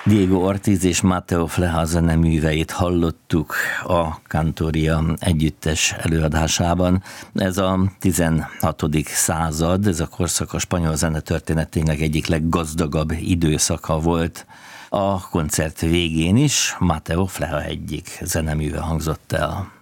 Diego Ortiz és Mateo Fleha zeneműveit hallottuk a Cantoria együttes előadásában. Ez a 16. század, ez a korszak a spanyol zene történetének egyik leggazdagabb időszaka volt. A koncert végén is Mateo Fleha egyik zeneműve hangzott el.